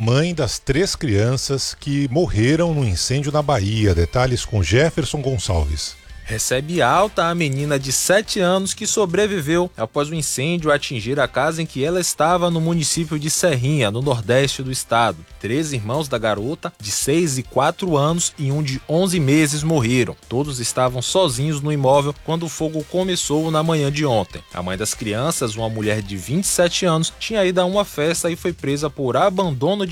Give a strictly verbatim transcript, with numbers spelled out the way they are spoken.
mãe das três crianças que morreram no incêndio na Bahia. Detalhes com Jefferson Gonçalves. Recebe alta a menina de sete anos que sobreviveu após o incêndio atingir a casa em que ela estava no município de Serrinha, no nordeste do estado. Três irmãos da garota, de seis e quatro anos e um de onze meses, morreram. Todos estavam sozinhos no imóvel quando o fogo começou na manhã de ontem. A mãe das crianças, uma mulher de vinte e sete anos, tinha ido a uma festa e foi presa por abandono de